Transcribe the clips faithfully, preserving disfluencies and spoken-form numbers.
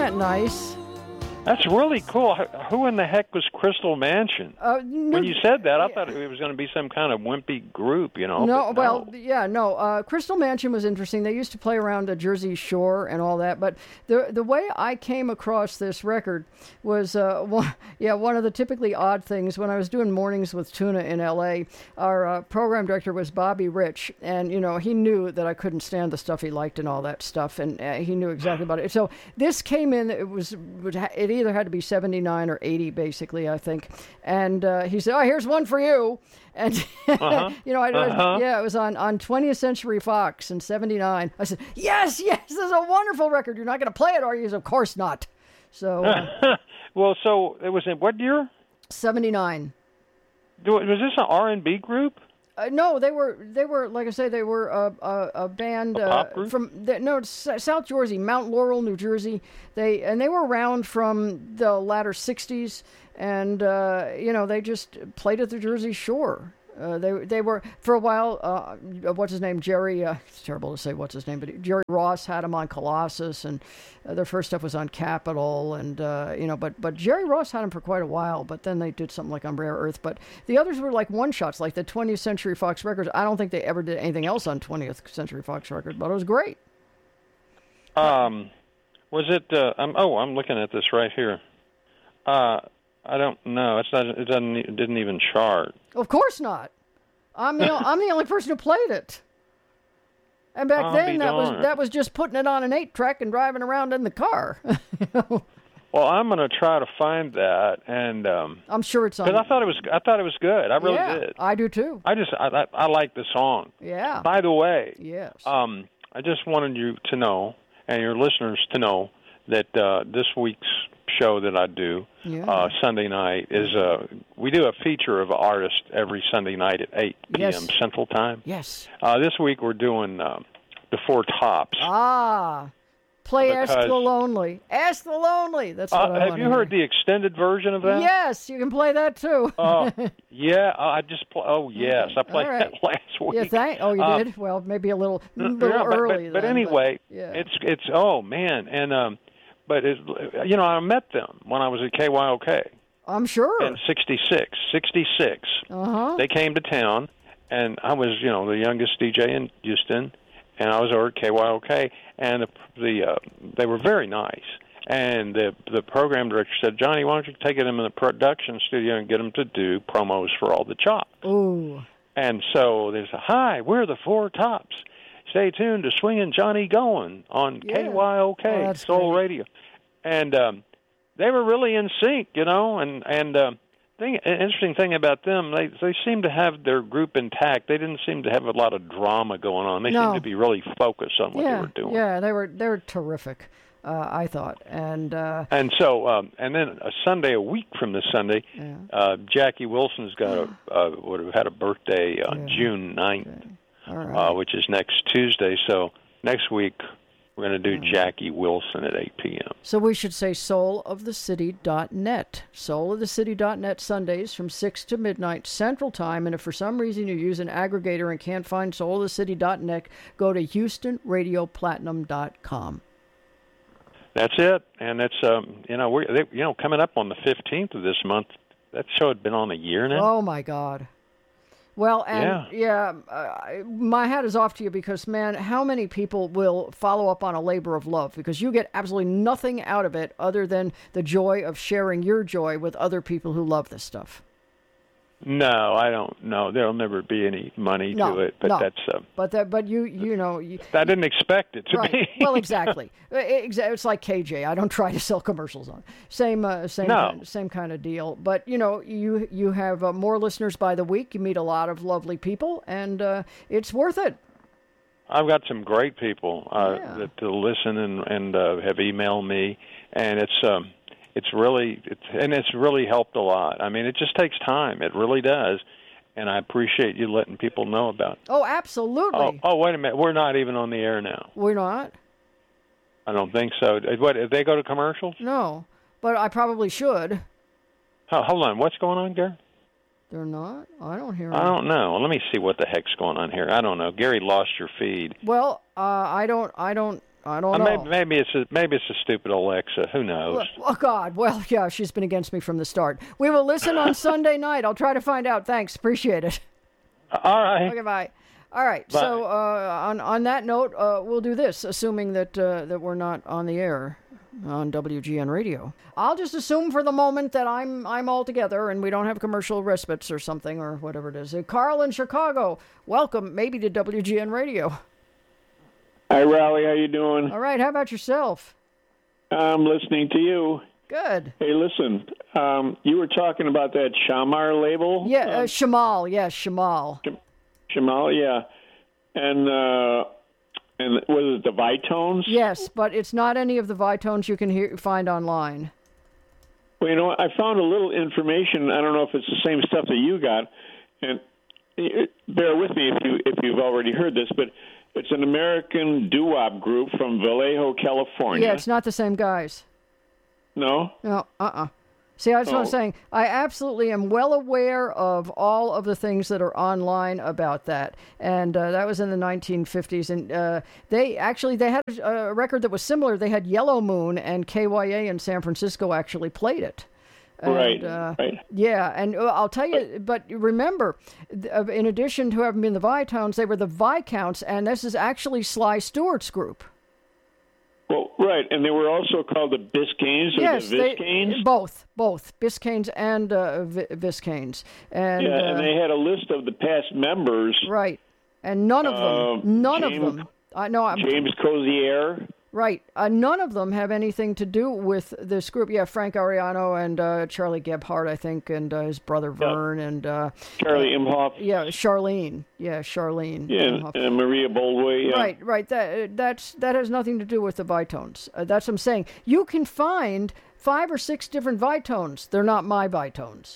that nice? That's really cool. Who in the heck was Crystal Mansion? Uh, no, when you said that, I thought it was going to be some kind of wimpy group, you know. No, no. well, yeah, no. Uh, Crystal Mansion was interesting. They used to play around the Jersey Shore and all that. But the the way I came across this record was, uh, one, yeah, one of the typically odd things. When I was doing Mornings with Tuna in L A, our uh, program director was Bobby Rich, and you know he knew that I couldn't stand the stuff he liked and all that stuff, and uh, he knew exactly about it. So this came in. It was it either had to be seventy-nine or eighty, basically, I think. And uh, he said, "Oh, here's one for you." And uh-huh. you know, I uh-huh. yeah, it was on, on twentieth Century Fox in seventy-nine. I said, "Yes, yes, this is a wonderful record. You're not going to play it, are you?" He said, "Of course not." So, uh, well, so it was in what year? seventy-nine. Was this an R and B group? Uh, no, they were they were like I say, they were a a, a band a pop group? uh, from the, no South Jersey, Mount Laurel, New Jersey. They and they were around from the latter sixties, and uh, you know they just played at the Jersey Shore. Uh, they they were for a while. Uh, what's his name? Jerry. Uh, it's terrible to say what's his name, but Jerry Ross had him on Colossus, and uh, their first stuff was on Capitol, and uh, you know, but but Jerry Ross had him for quite a while. But then they did something like on Rare Earth. But the others were like one shots, like the twentieth Century Fox records. I don't think they ever did anything else on twentieth Century Fox records, but it was great. Um, was it? Uh, I'm, oh, I'm looking at this right here. Uh, I don't know. It's not. It doesn't. It didn't even chart. Of course not. I'm the I'm the only person who played it. And back I'll then, be that was darned. that was just putting it on an eight track and driving around in the car. You know? Well, I'm going to try to find that, and um, I'm sure it's on. because I thought it was. I thought it was good. I really yeah, did. I do too. I just. I, I, I like the song. Yeah. By the way. Yes. Um, I just wanted you to know, and your listeners to know, that uh, this week's show that I do yeah. uh, Sunday night is uh, we do a feature of an artist every Sunday night at eight p.m. Yes. Central Time. Yes. Uh, this week we're doing uh, the Four Tops. Ah. Play Because- Ask the Lonely. Ask the Lonely. That's what Uh, I have want you to heard hear. the extended version of that? Yes, you can play that too. Uh, yeah, uh, I just pl- oh yes, I played All right. that last week. Yeah, thank. Oh, you Uh, did. Well, maybe a little, Yeah, little but, early. but, but then, anyway, yeah. it's it's oh man, and um, but it's, you know I met them when I was at K Y O K I'm sure. in sixty-six. sixty-six. Uh huh. They came to town, and I was you know the youngest D J in Houston, and I was over at K Y O K, and the, the uh, they were very nice. And the the program director said, Johnny, why don't you take them in the production studio and get them to do promos for all the chops? Ooh. And so there's a, hi, we're the Four Tops. Stay tuned to Swingin' Johnny Goin' on Yeah. K Y O K, Oh, that's Soul great. Radio. And um, they were really in sync, you know, and, and um, thing, an interesting thing about them, they they seem to have their group intact. They didn't seem to have a lot of drama going on. They No. seemed to be really focused on what yeah. they were doing. Yeah, they were they were terrific. Uh, I thought, and uh, And so, um, and then a Sunday, a week from this Sunday, yeah. uh, Jackie Wilson's got a uh, would have had a birthday on Yeah. June ninth, Okay. All right. uh, which is next Tuesday. So next week we're going to do Jackie Wilson at eight p.m. So we should say soul of the city dot net. soul of the city dot net Sundays from six to midnight Central Time. And if for some reason you use an aggregator and can't find soul of the city dot net, go to houston radio platinum dot com. That's it, and it's um, you know we're they, you know coming up on the fifteenth of this month. That show had been on a year now. Oh, my God. Well, and yeah, yeah uh, my hat is off to you because, man, how many people will follow up on a labor of love? Because you get absolutely nothing out of it other than the joy of sharing your joy with other people who love this stuff. No, I don't know. There'll never be any money No, to it, but no. that's uh, But that, but you, you know, you, I didn't expect it to right? be. Well, exactly. Exa- It's like K J. I don't try to sell commercials on. Same, uh, same, No. kind, same kind of deal. But you know, you you have uh, more listeners by the week. You meet a lot of lovely people, and uh, it's worth it. I've got some great people uh, Yeah. that to listen and and uh, have emailed me, and it's um, it's really it's and it's really helped a lot. I mean, it just takes time. It really does, and I appreciate you letting people know about it. Oh, absolutely. Oh, oh, wait a minute. We're not even on the air now. We're not. I don't think so. What, if they go to commercials? No, but I probably should. Oh, hold on. What's going on, Gary? They're not. I don't hear. I them. don't know. Let me see what the heck's going on here. I don't know. Gary lost your feed. Well, uh, I don't. I don't. I don't Uh, know. maybe, maybe it's a, maybe it's a stupid Alexa. Who knows? Well, oh, God. Well, yeah, she's been against me from the start. We will listen on Sunday night. I'll try to find out. Thanks. Appreciate it. All right. Okay, bye. All right. Bye. So uh, on on that note, uh, we'll do this, assuming that uh, that we're not on the air on W G N Radio. I'll just assume for the moment that I'm I'm all together and we don't have commercial respites or something or whatever it is. Uh, Carl in Chicago, welcome maybe to W G N Radio. Hi, Raleigh. How you doing? All right. How about yourself? I'm listening to you. Good. Hey, listen. Um, you were talking about that Shamar label. Yeah, uh, Um, Shamal. Yes, Shamal. Shamal, yeah. And uh, and was it the Vitones? Yes, but it's not any of the Vitones you can hear, find online. Well, you know, what? I found a little information. I don't know if it's the same stuff that you got, and it, bear with me if you if you've already heard this, but it's an American doo-wop group from Vallejo, California. Yeah, it's not the same guys. No. No, uh-uh. See, that's what I'm Oh. saying. I absolutely am well aware of all of the things that are online about that. And uh, that was in the nineteen fifties. And uh, they actually, they had a record that was similar. They had Yellow Moon, and K Y A in San Francisco actually played it. And, Right, uh, right. Yeah, and uh, I'll tell you, but remember, th- uh, in addition to having been the Vitones, they were the Viscounts, and this is actually Sly Stewart's group. Well, right, and they were also called the Biscaynes or Yes, the they, Viscanes. both, both Biscaynes and uh, Vi- Viscanes, and Yeah, uh, and they had a list of the past members. right, and none of them, Um, none James- of them. I know, I'm James Cozier. right. Uh, none of them have anything to do with this group. Yeah, Frank Ariano and uh, Charlie Gebhardt, I think, and uh, his brother Vern, and uh, Charlie Imhoff. yeah, Charlene. Yeah, Charlene. Yeah, and, Imhoff. and Maria Boldway. Yeah. Right, right. That that's that has nothing to do with the Vitones. Uh, that's what I'm saying. You can find five or six different Vitones. They're not my Vitones.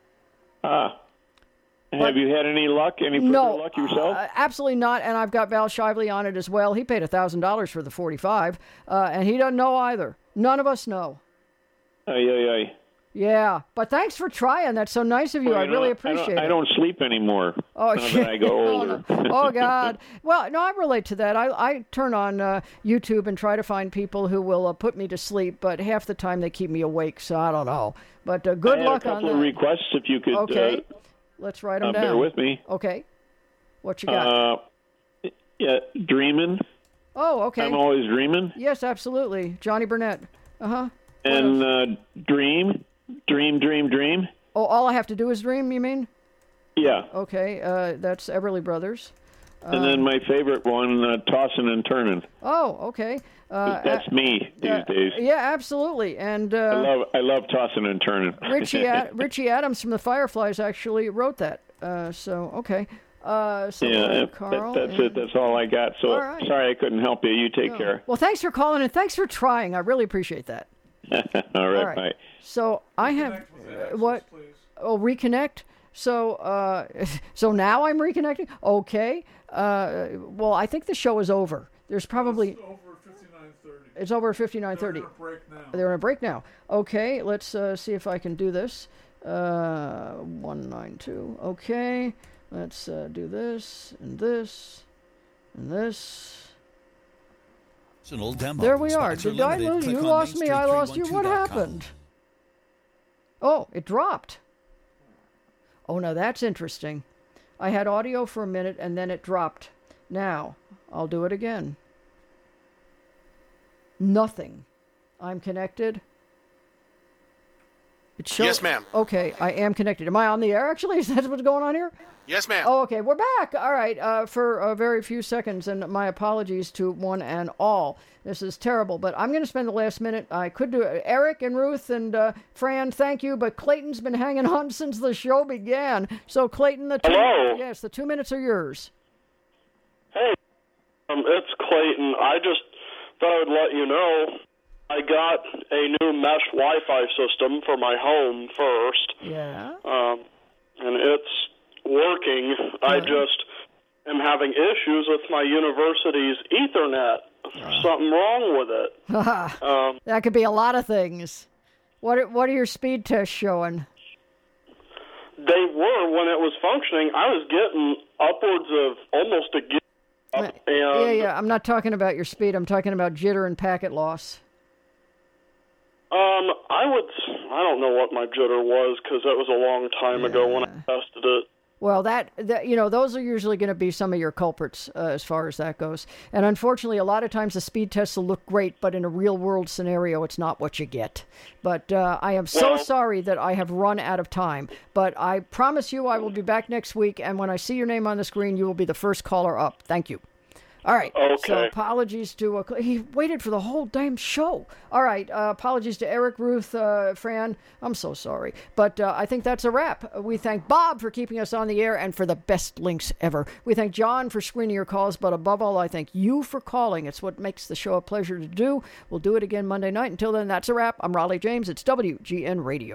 Ah. But- Have you had any luck? Any further No, luck yourself? uh, absolutely not. And I've got Val Shively on it as well. He paid a thousand dollars for the forty-five, uh, and he doesn't know either. None of us know. Ay, ay, ay. Yeah, but thanks for trying. That's so nice of you. Well, I you really know, appreciate I don't, it. I don't sleep anymore. Oh, now that I go oh, older. no. Oh, God. Well, no, I relate to that. I, I turn on uh, YouTube and try to find people who will uh, put me to sleep, but half the time they keep me awake, so I don't know. But uh, good I had luck a on couple that. of requests if you could Okay, uh, let's write them uh, down. bear with me. Okay, what you got? Uh, yeah, dreaming. oh, okay. I'm always dreaming. Yes, absolutely. Johnny Burnett. Uh-huh. What And else? uh, dream, dream, dream, dream. Oh, all I have to do is dream, you mean? Yeah. Okay, uh, that's Everly Brothers. And then my favorite one, uh, tossing and turning. Oh, okay. Uh, That's a- me these uh, days. Yeah, absolutely. And I uh, love I love tossing and turning. Richie Ad- Richie Adams from the Fireflies actually wrote that. Uh, so, okay. Uh, so, yeah, uh, that, Carl. that's and- it. That's all I got. So All right. sorry I couldn't help you. You take care. Well, thanks for calling and thanks for trying. I really appreciate that. all right. All right. Bye. So I have uh, what? Oh, reconnect. So, uh, so now I'm reconnecting. Okay. Uh, well, I think the show is over. There's probably It's over fifty-nine thirty. it's over fifty-nine thirty. They're on a break now. They're on a break now. Okay, let's uh, see if I can do this. Uh, one nine two. Okay, let's uh, do this and this and this. Demo. There we are. Sponsor Did I limited. lose? Click You on lost main me. street I lost you. three What one two dot com. happened? Oh, it dropped. Oh, now that's interesting. I had audio for a minute and then it dropped. Now, I'll do it again. Nothing. I'm connected. It show- Yes, ma'am. Okay, I am connected. Am I on the air, actually? Is that what's going on here? Yes, ma'am. Oh, okay, we're back. All right, uh, for a very few seconds, and my apologies to one and all. This is terrible, but I'm going to spend the last minute. I could do it. Eric and Ruth and uh, Fran, thank you, but Clayton's been hanging on since the show began. So, Clayton, the two, Hello. yes, the two minutes are yours. Hey, um, it's Clayton. I just thought I would let you know I got a new mesh Wi-Fi system for my home first, Yeah. um, and it's working. I Good. just am having issues with my university's Ethernet. There's something wrong with it. Um, That could be a lot of things. What are, what are your speed tests showing? they were, when it was functioning, I was getting upwards of almost a gig And yeah, yeah. I'm not talking about your speed. I'm talking about jitter and packet loss. Um, I would, I don't know what my jitter was because that was a long time yeah. ago when I tested it. Well, that, that you know, those are usually going to be some of your culprits uh, as far as that goes. And unfortunately, a lot of times the speed tests will look great, but in a real-world scenario, it's not what you get. But uh, I am so well, sorry that I have run out of time. But I promise you I will be back next week, and when I see your name on the screen, you will be the first caller up. Thank you. All right. Okay. So apologies to uh, he waited for the whole damn show. All right. Uh, apologies to Eric, Ruth, uh, Fran. I'm so sorry, but uh, I think that's a wrap. We thank Bob for keeping us on the air and for the best links ever. We thank John for screening your calls, but above all, I thank you for calling. It's what makes the show a pleasure to do. We'll do it again Monday night. Until then, that's a wrap. I'm Raleigh James. It's W G N Radio.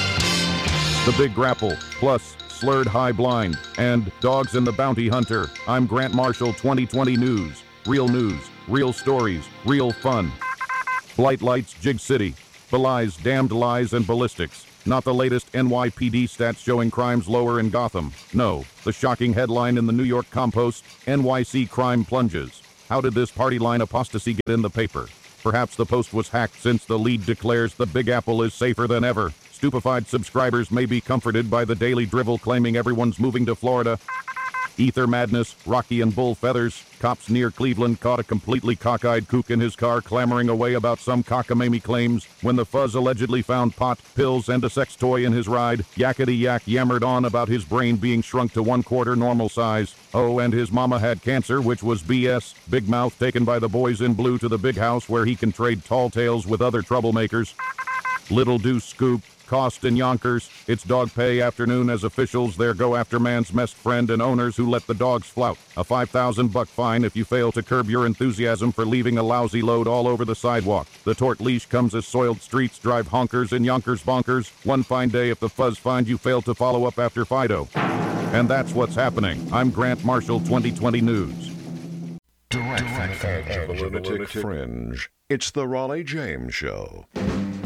The Big Grapple, plus Slurred High Blind, and Dogs and the Bounty Hunter. I'm Grant Marshall, twenty twenty News. Real news, real stories, real fun. Blight Lights, Jig City. Belies, damned lies, and ballistics. Not the latest N Y P D stats showing crimes lower in Gotham. No, the shocking headline in the New York Compost, N Y C crime plunges. How did this party line apostasy get in the paper? Perhaps the Post was hacked since the lead declares the Big Apple is safer than ever. Stupefied subscribers may be comforted by the daily drivel claiming everyone's moving to Florida. Ether madness, Rocky and bull feathers. Cops near Cleveland caught a completely cockeyed kook in his car clamoring away about some cockamamie claims. When the fuzz allegedly found pot, pills, and a sex toy in his ride, Yakety Yak yammered on about his brain being shrunk to one quarter normal size. Oh, and his mama had cancer, which was B S. Big Mouth taken by the boys in blue to the big house where he can trade tall tales with other troublemakers. Little Deuce Scoop. Cost in Yonkers. It's dog pay afternoon as officials there go after man's best friend and owners who let the dogs flout. A five thousand buck fine if you fail to curb your enthusiasm for leaving a lousy load all over the sidewalk. The tort leash comes as soiled streets drive honkers in Yonkers bonkers. One fine day if the fuzz find you failed to follow up after Fido. And that's what's happening. I'm Grant Marshall, twenty twenty News. Direct from the edge of the lunatic fringe. It's the Raleigh James Show.